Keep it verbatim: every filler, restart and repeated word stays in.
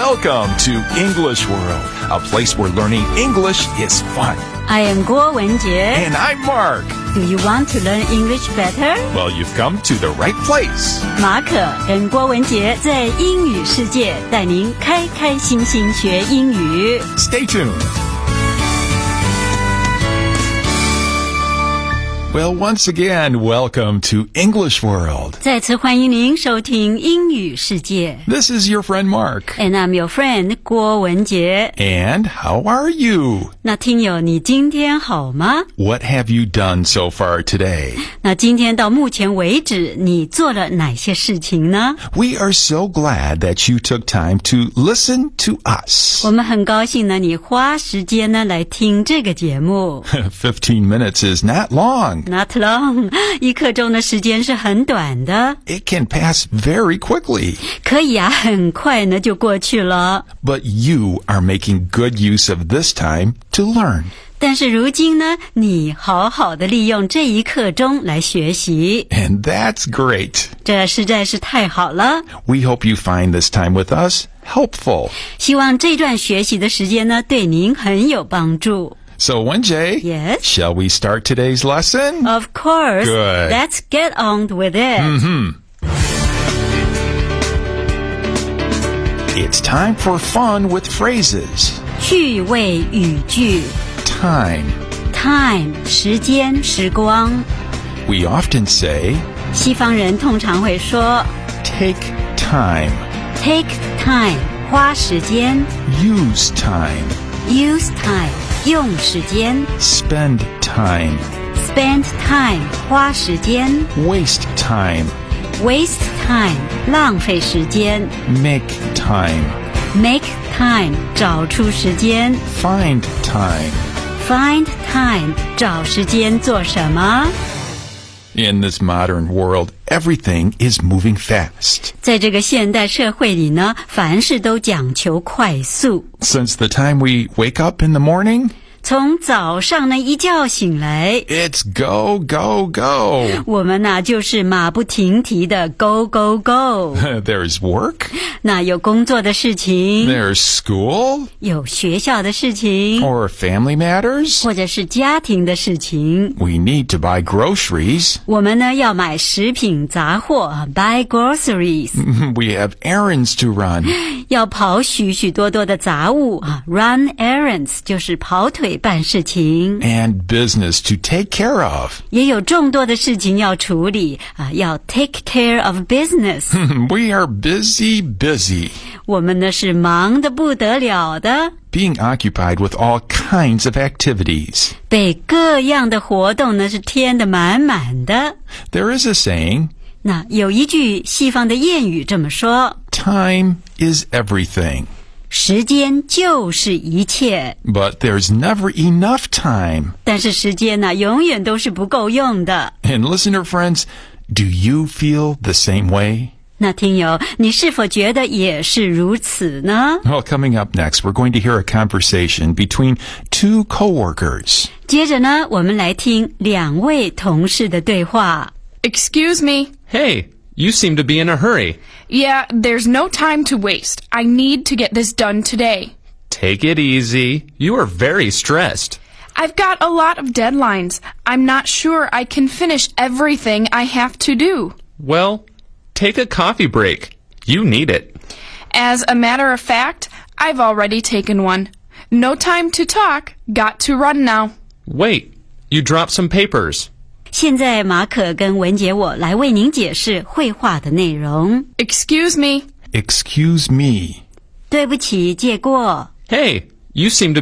Welcome to English World, a place where learning English is fun. I am 郭文杰 And I'm Mark. Do you want to learn English better? Well, you've come to the right place. 马可跟郭文杰在英语世界带您开开心心学英语。 Stay tuned. Well, once again, welcome to English World. 再次欢迎您收听英语世界。 This is your friend Mark. And I'm your friend 郭文杰。 And how are you? 那听友，你今天好吗？ What have you done so far today? 那今天到目前为止，你做了哪些事情呢？ We are so glad that you took time to listen to us. 我们很高兴呢，你花时间呢来听这个节目。 Fifteen minutes is not long. Not long， 一刻钟的时间是很短的。 It can pass very quickly. 可以啊，很快呢就过去了。 But you are making good use of this time to learn. 但是如今呢，你好好的利用这一刻钟来学习， And that's great. 这实在是太好了。 We hope you find this time with us helpful. 希望这段学习的时间呢，对您很有帮助。 So, Wenjie, Yes? shall we start today's lesson? Of course. Good. Let's get on with it. Mm-hmm. It's time for fun with phrases. 趣味语句 Time. Time 时间时光 We often say, 西方人通常会说 take time, Take time 花时间 use time, Use time 用时间 spend time, Spend time 花时间 waste time, Waste time 浪费时间 make time, Make time 找出时间 find time. Find time 找时间做什么？ In this modern world, everything is moving fast. 在这个现代社会里呢，凡事都讲求快速。 Since the time we wake up in the morning, 从早上呢一觉醒来， it's go, go, go. 我们呢就是马不停蹄的 go go go。 There's work, 那有工作的事情， there's school, 有学校的事情， or family matters. 或者是家庭的事情。 We need to buy groceries. 我们呢要买食品杂货 ，buy groceries， We have errands to run. 要跑许许多多的杂物啊 ，run errands 就是跑腿办事情。 And business to take care of. 也有众多的事情要处理啊，要 take care of business。 We are busy, busy. 我们呢是忙得不得了的， Being occupied with all kinds of activities. 被各样的活动呢是填得满满的。 There is a saying, 那有一句西方的谚语这么说， time is everything. 时间就是一切， But there's never enough time. 但是时间呢永远都是不够用的。 And listener friends, do you feel the same way? 那听友，你是否觉得也是如此呢？ Well, coming up next, we're going to hear a conversation between two coworkers. 接着呢，我们来听两位同事的对话。 Excuse me. Hey, you seem to be in a hurry. Yeah, there's no time to waste. I need to get this done today. Take it easy. You are very stressed. I've got a lot of deadlines. I'm not sure I can finish everything I have to do. Well, take a coffee break. You need it. As a matter of fact, I've already taken one. No time to talk. Got to run now. Wait, you dropped some papers. 现在马可跟文杰我来为您解释绘画的内容。 Excuse me. Excuse me. 对不起，借过。 Hey, you seem to